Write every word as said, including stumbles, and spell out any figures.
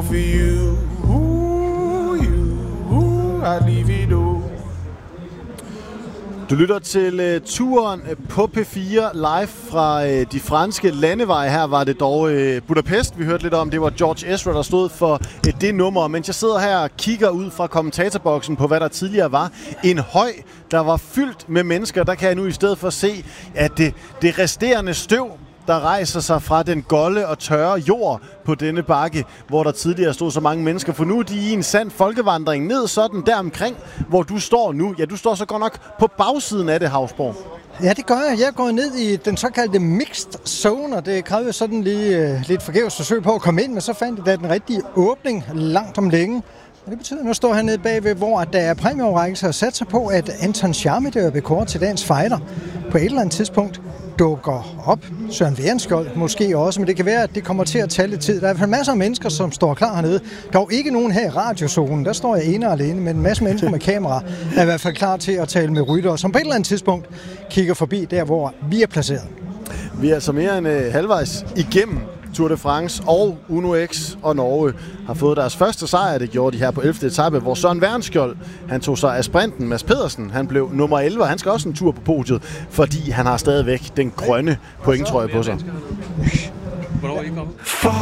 for you. Ooh, you, ooh, I leave it all. Du lytter til uh, turen på P fire live fra uh, de franske landeveje. Her var det dog uh, Budapest, vi hørte lidt om. Det var George Ezra, der stod for uh, det nummer. Mens jeg sidder her og kigger ud fra kommentatorboksen på, hvad der tidligere var en høj, der var fyldt med mennesker. Der kan jeg nu i stedet for se, at det, det resterende støv, der rejser sig fra den golde og tørre jord på denne bakke, hvor der tidligere stod så mange mennesker. For nu er de i en sand folkevandring ned sådan der omkring, hvor du står nu. Ja, du står så godt nok på bagsiden af det, Hausborg. Ja, det gør jeg. Jeg er gået ned i den såkaldte mixed zone, og det krævede sådan lige uh, lidt forgæves forsøg på at komme ind, men så fandt jeg da den rigtige åbning langt om længe. Og det betyder, at nu står jeg hernede bagved, hvor der er præmieoverrækkelse og satser på, at Anton Scherme, der er bekåret til dagens fighter, på et eller andet tidspunkt dukker op. Søren Værenskjold måske også, men det kan være, at det kommer til at tage lidt tid. Der er i hvert fald masser af mennesker, som står klar hernede. Der er jo ikke nogen her i radiozonen. Der står jeg ene og alene, men en masse mennesker med kamera er i hvert fald klar til at tale med ryttere, som på et eller andet tidspunkt kigger forbi der, hvor vi er placeret. Vi er altså mere end uh, halvvejs igennem Tour de France, og Uno X og Norge har fået deres første sejr. Det gjorde de her på ellevte etape, hvor Søren Værenskjold, han tog sig af sprinten. Mads Pedersen, han blev nummer elleve, og han skal også en tur på podiet, fordi han har stadigvæk den grønne pointtrøje på sig. Hvornår er I kommet?